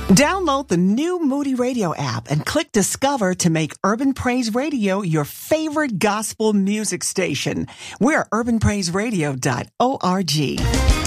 Download the new Moody Radio app and click Discover to make Urban Praise Radio your favorite gospel music station. We're urbanpraiseradio.org.